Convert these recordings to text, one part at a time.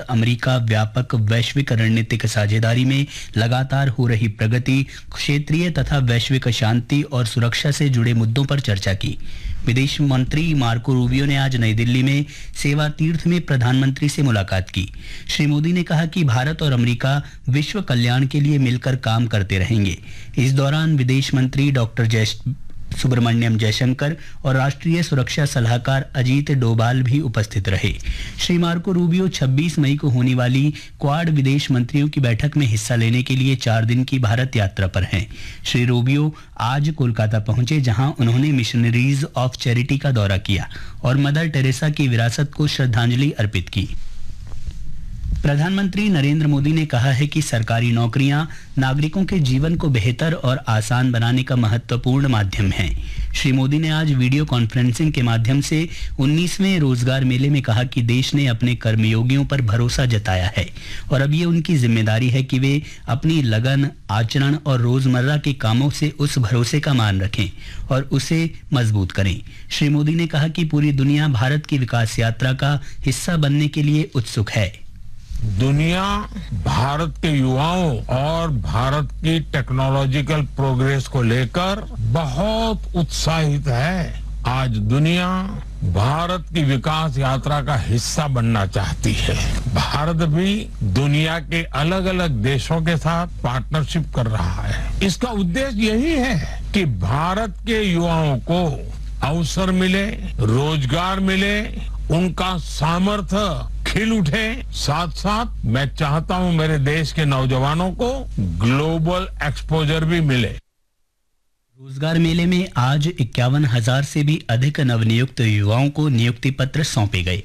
America व्यापक वैश्विक रणनीतिक साझेदारी में लगातार हो रही प्रगति, क्षेत्रीय तथा वैश्विक शांति और सुरक्षा से जुड़े मुद्दों पर चर्चा की। विदेश मंत्री मार्को रूबियो ने आज नई दिल्ली में सेवा तीर्थ में प्रधानमंत्री से मुलाकात की। श्री मोदी ने कहा कि भारत और अमेरिका विश्व कल्याण के लिए मिलकर काम करते रहेंगे। इस दौरान विदेश मंत्री डॉक्टर सुब्रमण्यम जयशंकर और राष्ट्रीय सुरक्षा सलाहकार अजीत डोभाल भी उपस्थित रहे। श्री मार्को रूबियो 26 मई को होने वाली क्वाड विदेश मंत्रियों की बैठक में हिस्सा लेने के लिए 4 दिन की भारत यात्रा पर हैं। श्री रूबियो आज कोलकाता पहुंचे, जहां उन्होंने मिशनरीज ऑफ चैरिटी का दौरा किया और मदर टेरेसा की विरासत को श्रद्धांजलि अर्पित की। प्रधानमंत्री नरेंद्र मोदी ने कहा है कि सरकारी नौकरियां नागरिकों के जीवन को बेहतर और आसान बनाने का महत्वपूर्ण माध्यम है। श्री मोदी ने आज वीडियो कॉन्फ्रेंसिंग के माध्यम से 19वें रोजगार मेले में कहा कि देश ने अपने कर्मयोगियों पर भरोसा जताया है और अब ये उनकी जिम्मेदारी है कि वे अपनी लगन, आचरण और रोजमर्रा के कामों से उस भरोसे का मान रखें और उसे मजबूत करें। श्री मोदी ने कहा कि पूरी दुनिया भारत की विकास यात्रा का हिस्सा बनने के लिए उत्सुक है। दुनिया भारत के युवाओं और भारत की टेक्नोलॉजिकल प्रोग्रेस को लेकर बहुत उत्साहित है। आज दुनिया भारत की विकास यात्रा का हिस्सा बनना चाहती है। भारत भी दुनिया के अलग अलग देशों के साथ पार्टनरशिप कर रहा है। इसका उद्देश्य यही है कि भारत के युवाओं को अवसर मिले, रोजगार मिले, उनका सामर्थ्य खिल उठे। साथ साथ मैं चाहता हूं मेरे देश के नौजवानों को ग्लोबल एक्सपोजर भी मिले। रोजगार मेले में आज 51,000 से भी अधिक नवनियुक्त युवाओं को नियुक्ति पत्र सौंपे गए।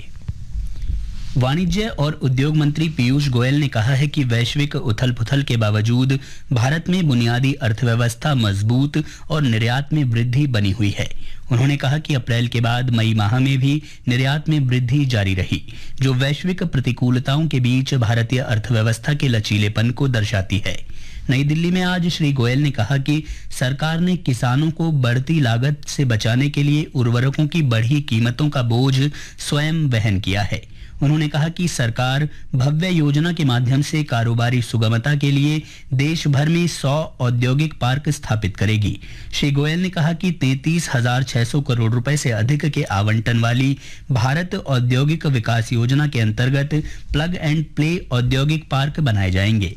वाणिज्य और उद्योग मंत्री पीयूष गोयल ने कहा है कि वैश्विक उथल-पुथल के बावजूद भारत में बुनियादी अर्थव्यवस्था मजबूत और निर्यात में वृद्धि बनी हुई है। उन्होंने कहा कि अप्रैल के बाद मई माह में भी निर्यात में वृद्धि जारी रही, जो वैश्विक प्रतिकूलताओं के बीच भारतीय अर्थव्यवस्था के लचीलेपन को दर्शाती है। नई दिल्ली में आज श्री गोयल ने कहा कि सरकार ने किसानों को बढ़ती लागत से बचाने के लिए उर्वरकों की बढ़ी कीमतों का बोझ स्वयं वहन किया है। उन्होंने कहा कि सरकार भव्य योजना के माध्यम से कारोबारी सुगमता के लिए देश भर में 100 औद्योगिक पार्क स्थापित करेगी। श्री गोयल ने कहा कि 33,600 करोड़ रुपए से अधिक के आवंटन वाली भारत औद्योगिक विकास योजना के अंतर्गत प्लग एंड प्ले औद्योगिक पार्क बनाए जाएंगे।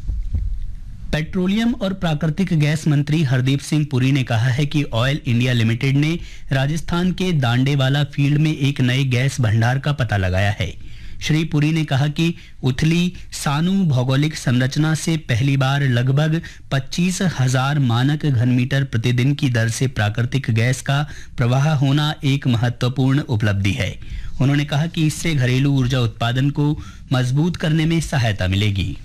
पेट्रोलियम और प्राकृतिक गैस मंत्री हरदीप सिंह पुरी ने कहा है कि ऑयल इंडिया लिमिटेड ने राजस्थान के दांडेवाला फील्ड में एक नए गैस भंडार का पता लगाया है। श्री पुरी ने कहा कि उथली सानू भौगोलिक संरचना से पहली बार लगभग 25,000 मानक घन मीटर प्रतिदिन की दर से प्राकृतिक गैस का प्रवाह होना एक महत्वपूर्ण उपलब्धि है। उन्होंने कहा कि इससे घरेलू ऊर्जा उत्पादन को मजबूत करने में सहायता मिलेगी।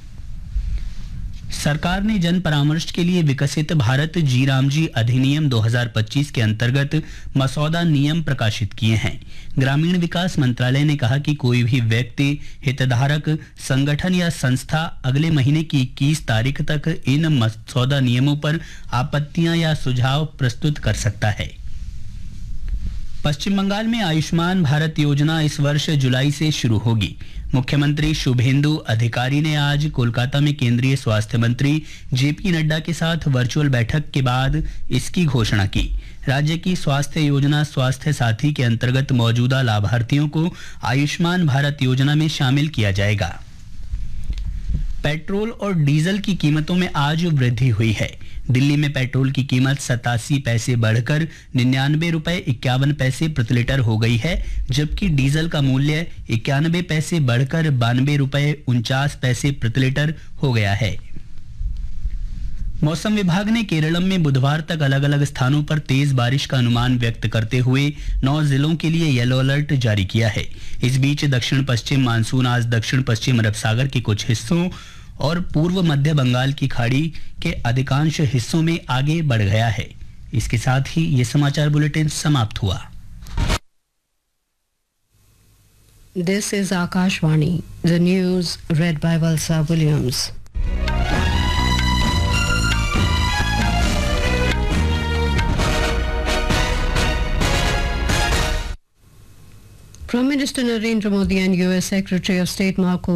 सरकार ने जन परामर्श के लिए विकसित भारत जी रामजी अधिनियम 2025 के अंतर्गत मसौदा नियम प्रकाशित किए हैं। ग्रामीण विकास मंत्रालय ने कहा कि कोई भी व्यक्ति, हितधारक, संगठन या संस्था अगले महीने की 21 तारीख तक इन मसौदा नियमों पर आपत्तियां या सुझाव प्रस्तुत कर सकता है। पश्चिम बंगाल में आयुष्मान भारत योजना इस वर्ष जुलाई से शुरू होगी। मुख्यमंत्री शुभेंदु अधिकारी ने आज कोलकाता में केंद्रीय स्वास्थ्य मंत्री जेपी नड्डा के साथ वर्चुअल बैठक के बाद इसकी घोषणा की। राज्य की स्वास्थ्य योजना स्वास्थ्य साथी के अंतर्गत मौजूदा लाभार्थियों को आयुष्मान भारत योजना में शामिल किया जाएगा। पेट्रोल और डीजल की कीमतों में आज वृद्धि हुई है। दिल्ली में पेट्रोल की कीमत 87 पैसे बढ़कर 99 रुपए 51 पैसे प्रति लीटर हो गई है, जबकि डीजल का मूल्य 91 पैसे बढ़कर 92 रुपए 49 पैसे प्रति लीटर हो गया है। मौसम विभाग ने केरलम में बुधवार तक अलग अलग स्थानों पर तेज बारिश का अनुमान व्यक्त करते हुए 9 जिलों के लिए येलो अलर्ट जारी किया है। इस बीच दक्षिण पश्चिम मानसून आज दक्षिण पश्चिम अरब सागर के कुछ हिस्सों और पूर्व मध्य बंगाल की खाड़ी के अधिकांश हिस्सों में आगे बढ़ गया है। इसके साथ ही ये समाचार बुलेटिन समाप्त हुआ। This is Akashvani, the news read by Valsa Williams. Prime Minister Narendra Modi and US Secretary of State Marco